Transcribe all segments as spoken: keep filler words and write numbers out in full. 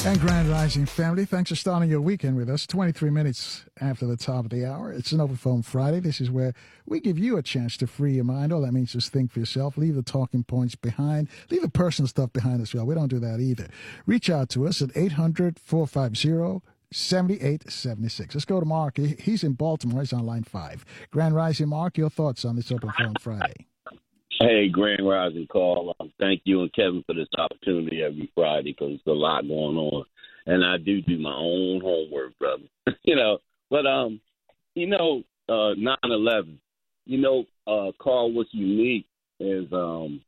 And Grand Rising family, thanks for starting your weekend with us. twenty-three minutes after the top of the hour. It's an Open Phone Friday. This is where we give you a chance to free your mind. All that means is think for yourself. Leave the talking points behind. Leave the personal stuff behind as well. We don't do that either. Reach out to us at eight hundred, four five zero, seven eight seven six. Let's go to Mark. He's in Baltimore. He's on line five. Grand Rising, Mark, your thoughts on this Open Phone Friday? Hey, Grand Rising, Carl. Um, thank you and Kevin for this opportunity every Friday because there's a lot going on. And I do do my own homework, brother. you know, but, um, you know, uh, nine eleven, you know, uh, Carl, what's unique is um,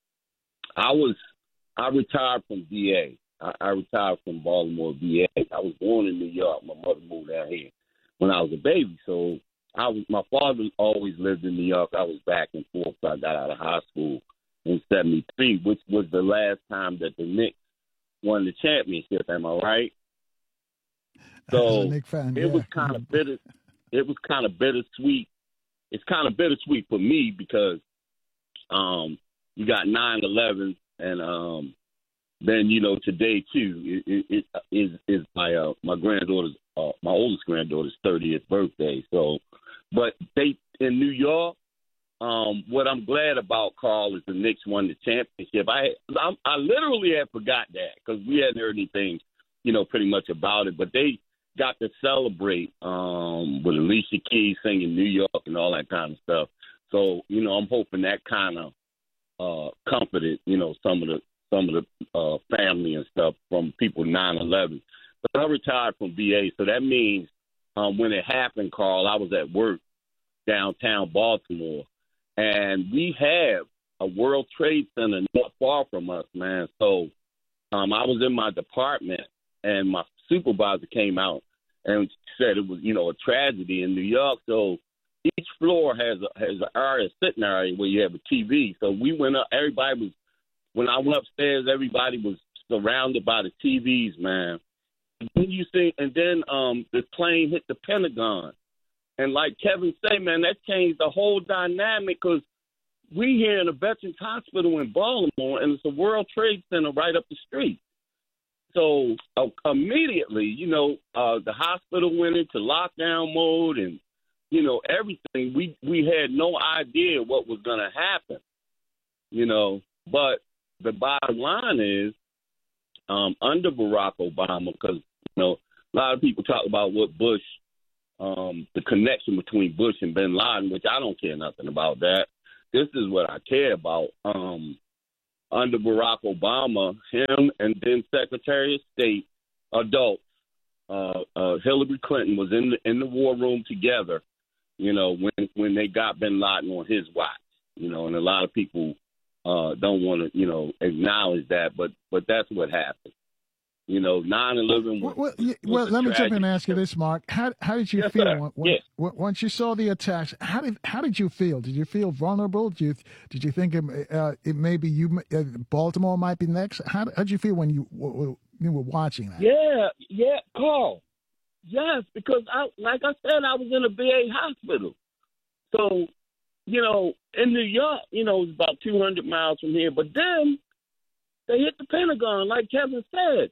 I was, I retired from V A. I, I retired from Baltimore V A. I was born in New York. My mother moved down here when I was a baby. So, I was my father always lived in New York. I was back and forth. So I got out of high school in seventy-three, which was the last time that the Knicks won the championship. Am I right? So Knick fan, it yeah. was kind of bitter. It was kind of bittersweet. It's kind of bittersweet for me because um, you got nine eleven, and um, then you know today too it, it, it is is my uh, my granddaughter's uh, my oldest granddaughter's thirtieth birthday. So. But they in New York, um, what I'm glad about, Carl, is the Knicks won the championship. I I, I literally had forgot that because we hadn't heard anything, you know, pretty much about it. But they got to celebrate um, with Alicia Keys singing New York and all that kind of stuff. So, you know, I'm hoping that kind of uh, comforted, you know, some of the some of the uh, family and stuff from people nine eleven. But I retired from V A, so that means um, when it happened, Carl, I was at work downtown Baltimore, and we have a World Trade Center not far from us, man. So um, I was in my department, and my supervisor came out and said it was, you know, a tragedy in New York. So each floor has a, has an area, sitting area where you have a T V. So we went up. Everybody was, when I went upstairs, everybody was surrounded by the T Vs, man. And then you see, and then um, the plane hit the Pentagon. And like Kevin said, man, that changed the whole dynamic because we here in the Veterans Hospital in Baltimore, and it's a World Trade Center right up the street. So uh, immediately, you know, uh, the hospital went into lockdown mode, and you know everything. We we had no idea what was going to happen, you know. But the bottom line is, um, under Barack Obama, because you know a lot of people talk about what Bush. Um, the connection between Bush and bin Laden, which I don't care nothing about that. This is what I care about. Um, under Barack Obama, him and then Secretary of State, adults, uh, uh, Hillary Clinton was in the in the war room together, you know, when when they got bin Laden on his watch, you know, and a lot of people uh, don't want to, you know, acknowledge that, but but that's what happened. You know, nine eleven was, well, well, was well let me jump in and ask you this, Mark. How how did you yes, feel sir. when, when, yes. once you saw the attacks? How did how did you feel? Did you feel vulnerable? Did you did you think it, uh, it maybe you uh, Baltimore might be next? How how did you feel when you w- you were watching that? Yeah, yeah, Carl. Yes, because I like I said, I was in a V A hospital. So, you know, in New York, you know, it's about two hundred miles from here. But then they hit the Pentagon, like Kevin said.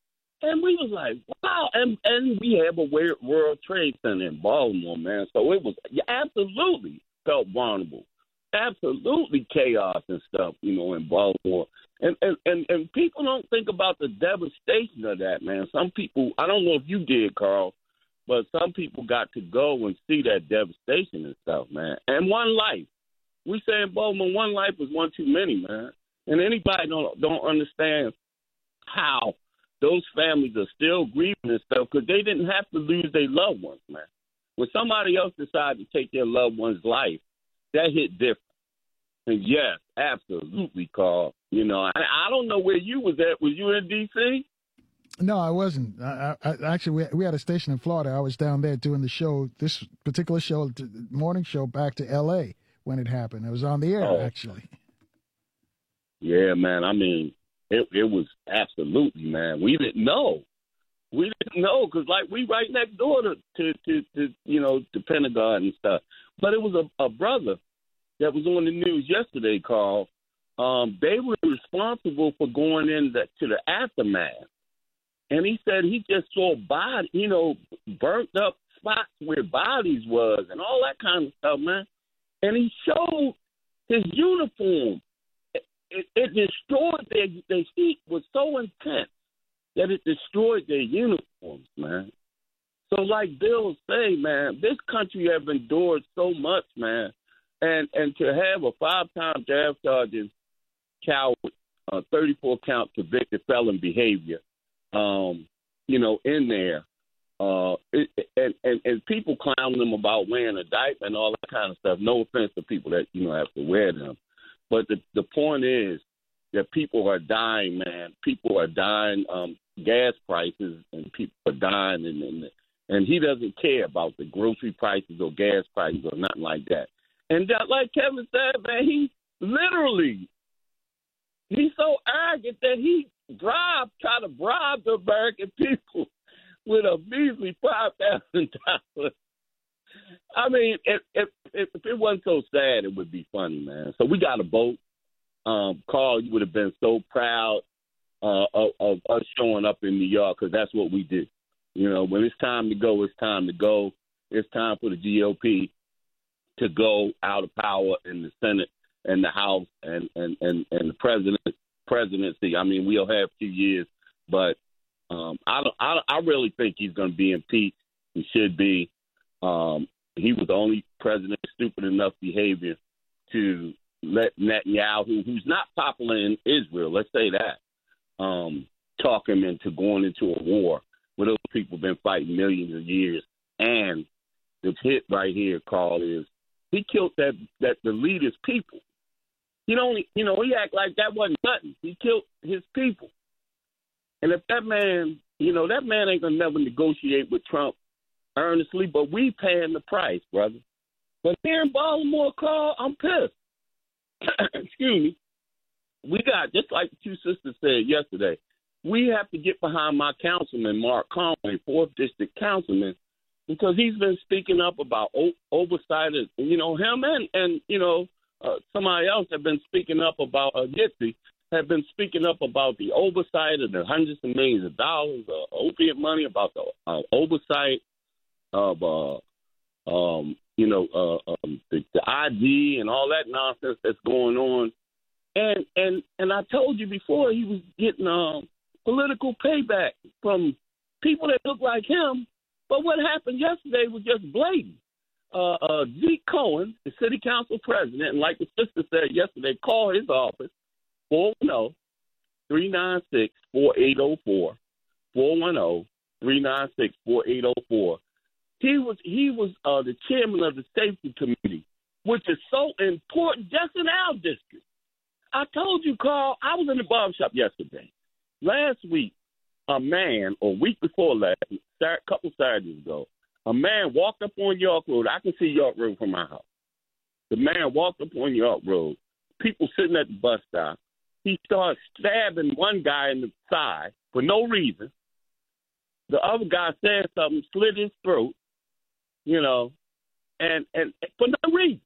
And we was like, wow. And and we have a World Trade Center in Baltimore, man. So it was you absolutely felt vulnerable. Absolutely chaos and stuff, you know, in Baltimore. And, and, and, and people don't think about the devastation of that, man. Some people, I don't know if you did, Carl, but some people got to go and see that devastation and stuff, man. And one life. We say in Baltimore, one life is one too many, man. And anybody don't don't understand how those families are still grieving and stuff because they didn't have to lose their loved ones, man. When somebody else decided to take their loved one's life, that hit different. And yes, absolutely, Carl. You know, I, I don't know where you was at. Was you in D C? No, I wasn't. I, I, actually, we, we had a station in Florida. I was down there doing the show, this particular show, the morning show, back to L A when it happened. It was on the air, oh. actually. Yeah, man. I mean, It, it was absolutely, man. We didn't know. We didn't know because, like, we right next door to, to, to, to, you know, the Pentagon and stuff. But it was a, a brother that was on the news yesterday, Carl. Um, they were responsible for going in the, to the aftermath and he said he just saw body, you know, burnt up spots where bodies was and all that kind of stuff, man. And he showed his uniform. It, it, it destroyed their, their heat was so intense that it destroyed their uniforms, man. So like Bill say, man, this country have endured so much, man. And and to have a five-time draft sergeant, coward, uh, thirty-four count convicted felon behavior, um, you know, in there, uh, it, and, and, and people clowning them about wearing a diaper and all that kind of stuff. No offense to people that, you know, have to wear them. But the, the point is that people are dying, man. People are dying, um, gas prices, and people are dying, and, and and he doesn't care about the grocery prices or gas prices or nothing like that. And that, like Kevin said, man, he literally, he's so arrogant that he bribe, try to bribe the American people with a measly five thousand dollars. I mean, if, if if it wasn't so sad, it would be funny, man. So we got a vote. Um, Carl, you would have been so proud uh, of, of us showing up in New York, because that's what we do. You know, when it's time to go, it's time to go. It's time for the G O P to go out of power in the Senate and the House and, and, and, and the president presidency. I mean, we'll have two years, but um, I, don't, I I really think he's going to be impeached. He should be. Um, he was the only president stupid enough behavior to let Netanyahu, who's not popular in Israel, let's say that, um, talk him into going into a war where those people have been fighting millions of years. And the hit right here, Carl, is he killed that, that the leader's people. He don't, you know, he act like that wasn't nothing. He killed his people. And if that man, you know, that man ain't gonna never negotiate with Trump earnestly, but we paying the price, brother. But here in Baltimore, Carl, I'm pissed. Excuse me. We got, just like the two sisters said yesterday, we have to get behind my councilman, Mark Conway, fourth District Councilman, because he's been speaking up about o- oversight. Of, you know, him and, and you know, uh, somebody else have been speaking up about, uh, Gitsy, have been speaking up about the oversight of the hundreds of millions of dollars of opiate money, about the uh, oversight of, uh, um, you know, uh, um, the, the I D and all that nonsense that's going on. And and and I told you before, he was getting uh, political payback from people that look like him. But what happened yesterday was just blatant. Uh, uh, Zeke Cohen, the city council president, and like the sister said yesterday, called his office, four one zero, three nine six, four eight zero four, four one zero, three nine six, four eight zero four. He was he was uh, the chairman of the safety committee, which is so important just in our district. I told you, Carl, I was in the barbershop yesterday. Last week, a man, or week before last, a couple Saturdays ago, a man walked up on York Road. I can see York Road from my house. The man walked up on York Road. People sitting at the bus stop. He started stabbing one guy in the side for no reason. The other guy said something, slit his throat, you know, and, and for no reason,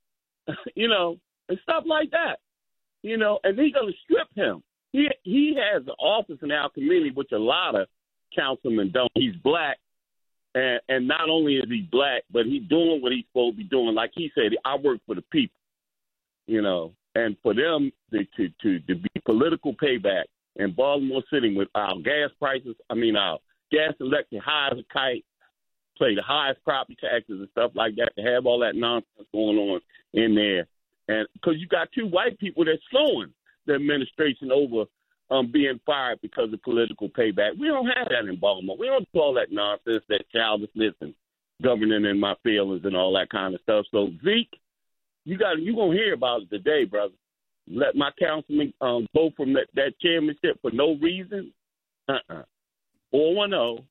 you know, and stuff like that, you know, and they're going to strip him. He he has an office in our community, which a lot of councilmen don't. He's black, and, and not only is he black, but he's doing what he's supposed to be doing. Like he said, I work for the people, you know, and for them to, to, to, to be political payback in Baltimore City with our gas prices, I mean, our gas and electric high as a kite, pay the highest property taxes and stuff like that, to have all that nonsense going on in there. And because you got two white people that's slowing the administration over um, being fired because of political payback. We don't have that in Baltimore. We don't do all that nonsense, that childishness and governing in my feelings and all that kind of stuff. So, Zeke, you got you gonna hear about it today, brother. Let my councilman um, go from that, that chairmanship for no reason. Uh-uh. four one zero,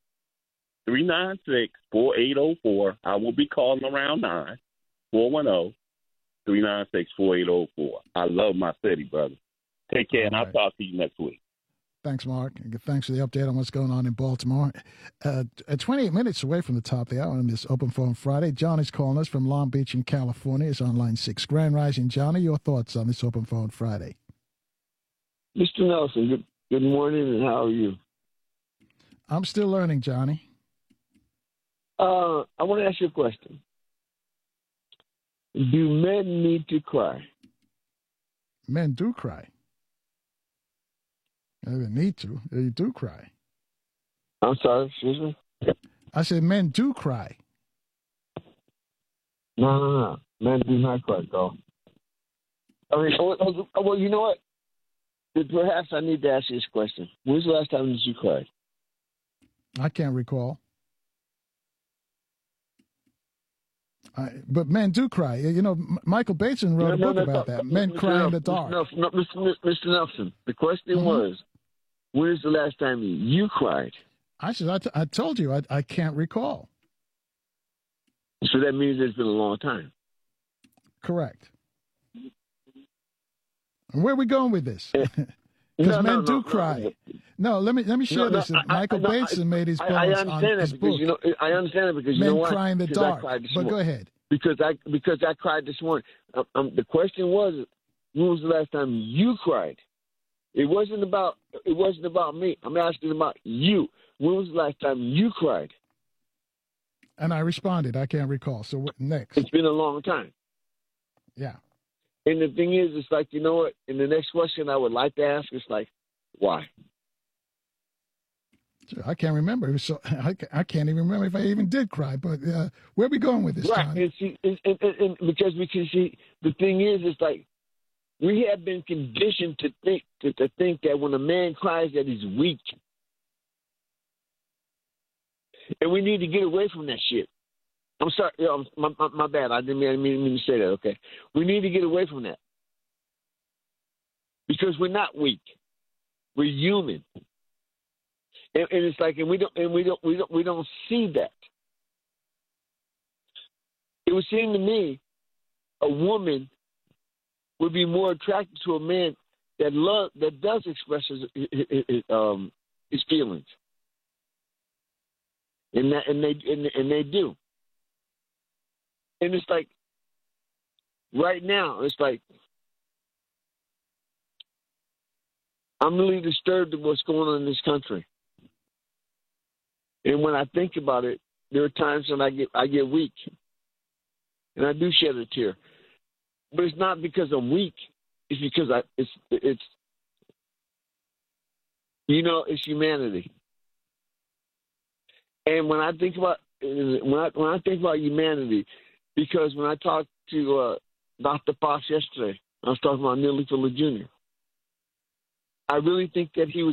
three nine six, four eight zero four. I will be calling around nine. four one zero, three nine six, four eight zero four. I love my city, brother. Take care, all and I'll right. talk to you next week. Thanks, Mark. Thanks for the update on what's going on in Baltimore. Uh, at twenty-eight minutes away from the top of the hour on this Open Phone Friday, John is calling us from Long Beach in California. It's on line six. Grand Rising, Johnny, your thoughts on this Open Phone Friday? Mister Nelson, good, good morning, and how are you? I'm still learning, Johnny. Uh, I want to ask you a question. Do men need to cry? Men do cry. They need to. They do cry. I'm sorry, excuse me? I said men do cry. No, no, no. Men do not cry, though. I mean, oh, oh, oh, well, you know what? Perhaps I need to ask you this question. When's the last time did you cry? I can't recall. I, but men do cry. You know, M- Michael Bateson wrote no, a no, book no, about no, that. no, Men Mister cry in the Nelson, dark. No, no, Mister Nelson, the question mm-hmm. was, when is the last time you cried? I said, I, t- I told you, I, I can't recall. So that means it's been a long time. Correct. And where are we going with this? Because no, men no, do no, cry. No, No, let me let me share no, no, this. I, Michael I, Bateson I, made his I, poems I on understand his that because book. you know I understand it because you Men know why? cry in the because dark. I cried this But morning. go ahead. Because I because I cried this morning. Um, um, the question was, when was the last time you cried? It wasn't about it wasn't about me. I'm asking about you. When was the last time you cried? And I responded, I can't recall. So what next? It's been a long time. Yeah. And the thing is, it's like, you know what? And the next question I would like to ask is like, why? I can't remember. So I, I can't even remember if I even did cry. But uh, where are we going with this, right. John? And see, and, and, and because we can see, the thing is, it's like we have been conditioned to think to, to think that when a man cries that he's weak, and we need to get away from that shit. I'm sorry, you know, my, my, my bad. I didn't mean, I didn't mean to say that. Okay, we need to get away from that because we're not weak. We're human. And, and it's like, and we don't, and we don't, we don't, we don't see that. It would seem to me, a woman would be more attracted to a man that love, that does express his, his, his, um, his feelings, and that, and they, and, and they do. And it's like, right now, it's like, I'm really disturbed at what's going on in this country. And when I think about it, there are times when I get I get weak, and I do shed a tear. But it's not because I'm weak. It's because I it's it's you know it's humanity. And when I think about when I when I think about humanity, because when I talked to uh, Doctor Fox yesterday, I was talking about Neely Fuller Junior I really think that he was